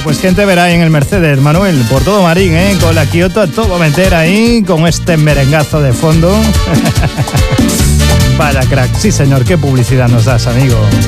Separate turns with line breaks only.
pues ¿quién te verá ahí en el Mercedes, Manuel? Por todo Marín, ¿eh? Con la Kioto a todo meter ahí, con este merengazo de fondo. Vaya crack, sí señor, qué publicidad nos das, amigo.